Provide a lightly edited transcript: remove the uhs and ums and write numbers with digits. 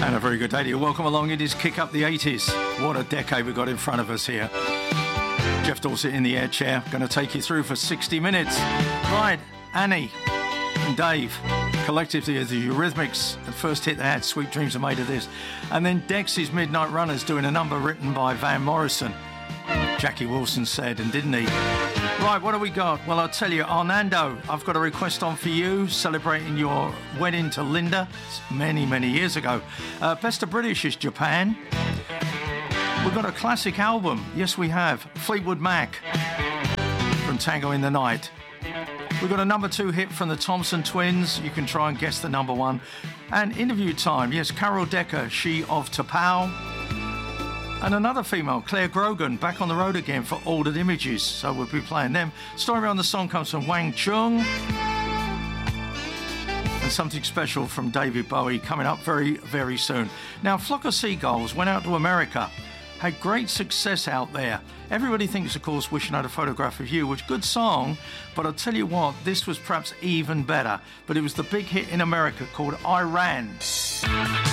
And a very good day to you. Welcome along. It is Kick Up the 80s. What a decade we've got in front of us here. Jeff Dorset in the air chair, going to take you through for 60 minutes. Right, Annie and Dave, collectively as the Eurythmics. The first hit they had, Sweet Dreams Are Made of This. And then Dexys Midnight Runners doing a number written by Van Morrison. Jackie Wilson said, and didn't he? Right, what have we got? Well, I'll tell you, Arnando, I've got a request on for you, celebrating your wedding to Linda many, many years ago. Best of British is Japan. We've got a classic album. Yes, we have. Fleetwood Mac from Tango in the Night. We've got a number 2 hit from the Thompson Twins. You can try and guess the number 1. And interview time. Yes, Carol Decker, she of T'Pau. And another female, Claire Grogan, back on the road again for Altered Images. So we'll be playing them. Story on the song comes from Wang Chung. And something special from David Bowie coming up very, very soon. Now, Flock of Seagulls went out to America. Had great success out there. Everybody thinks, of course, Wishing I Had a Photograph of You was a good song, but I'll tell you what, this was perhaps even better. But it was the big hit in America called I Ran.